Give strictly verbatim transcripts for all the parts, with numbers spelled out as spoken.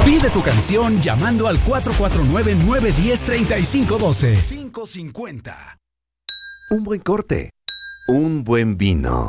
Pide tu canción llamando al cuatro cuatro nueve, nueve uno cero, tres cinco uno dos. cinco cincuenta. Un buen corte. Un buen vino.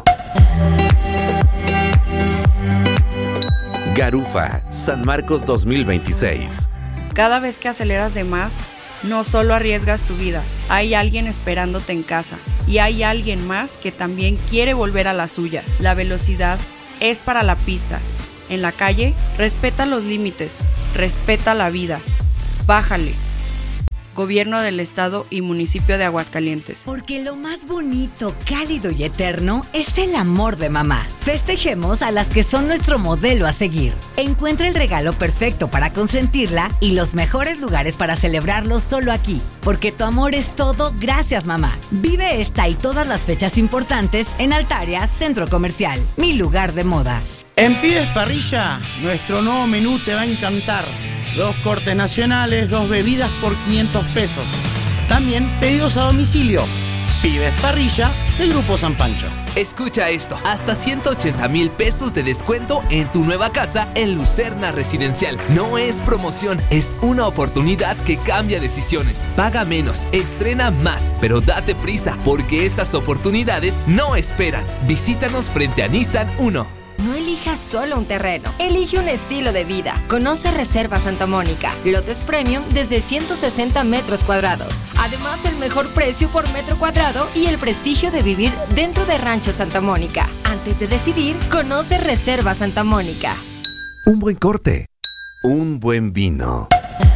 Garufa, San Marcos dos mil veintiséis. Cada vez que aceleras de más, no solo arriesgas tu vida, hay alguien esperándote en casa y hay alguien más que también quiere volver a la suya. La velocidad es para la pista. En la calle, respeta los límites, respeta la vida. Bájale. Gobierno del Estado y Municipio de Aguascalientes. Porque lo más bonito, cálido y eterno es el amor de mamá. Festejemos a las que son nuestro modelo a seguir. Encuentra el regalo perfecto para consentirla y los mejores lugares para celebrarlo solo aquí. Porque tu amor es todo, gracias mamá. Vive esta y todas las fechas importantes en Altaria Centro Comercial, mi lugar de moda. En Pibes Parrilla, nuestro nuevo menú te va a encantar. Dos cortes nacionales, dos bebidas por quinientos pesos. También pedidos a domicilio. Pibes Parrilla de Grupo San Pancho. Escucha esto, hasta ciento ochenta mil pesos de descuento en tu nueva casa en Lucerna Residencial. No es promoción, es una oportunidad que cambia decisiones. Paga menos, estrena más, pero date prisa porque estas oportunidades no esperan. Visítanos frente a Nissan uno. No elijas solo un terreno, elige un estilo de vida. Conoce Reserva Santa Mónica, lotes premium desde ciento sesenta metros cuadrados. Además, el mejor precio por metro cuadrado y el prestigio de vivir dentro de Rancho Santa Mónica. Antes de decidir, conoce Reserva Santa Mónica. Un buen corte. Un buen vino.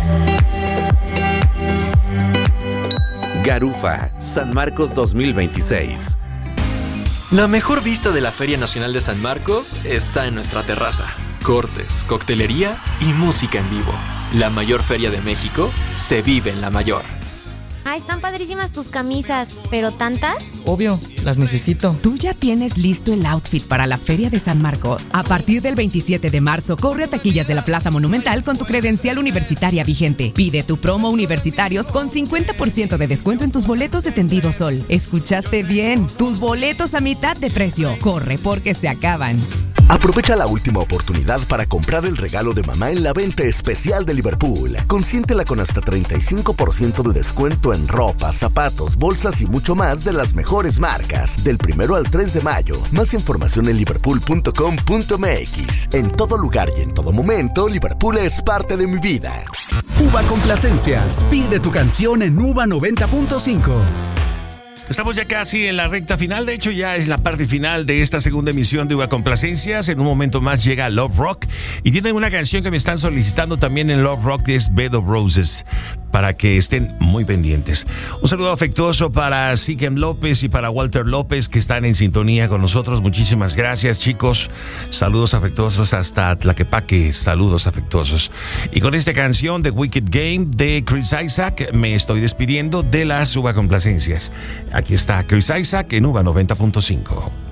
Garufa, San Marcos dos mil veintiséis. La mejor vista de la Feria Nacional de San Marcos está en nuestra terraza. Cortes, coctelería y música en vivo. La mayor feria de México se vive en La Mayor. Ah, están padrísimas tus camisas, ¿pero tantas? Obvio, las necesito. ¿Tú ya tienes listo el outfit para la Feria de San Marcos? A partir del veintisiete de marzo, corre a taquillas de la Plaza Monumental con tu credencial universitaria vigente. Pide tu promo universitarios con cincuenta por ciento de descuento en tus boletos de Tendido Sol. ¿Escuchaste bien? Tus boletos a mitad de precio. Corre porque se acaban. Aprovecha la última oportunidad para comprar el regalo de mamá en la venta especial de Liverpool. Consiéntela con hasta treinta y cinco por ciento de descuento en ropa, zapatos, bolsas y mucho más de las mejores marcas. Del primero al tres de mayo. Más información en liverpool punto com punto m x. En todo lugar y en todo momento, Liverpool es parte de mi vida. Uva Complacencias. Pide tu canción en Uva noventa punto cinco. Estamos ya casi en la recta final, de hecho ya es la parte final de esta segunda emisión de Uva Complacencias. En un momento más llega Love Rock y tienen una canción que me están solicitando también en Love Rock, que es Bed of Roses, para que estén muy pendientes. Un saludo afectuoso para Sikem López y para Walter López, que están en sintonía con nosotros. Muchísimas gracias, chicos. Saludos afectuosos hasta Tlaquepaque, saludos afectuosos. Y con esta canción de Wicked Game de Chris Isaak me estoy despidiendo de las Uva Complacencias. Aquí está Chris Isaak en Uva noventa punto cinco.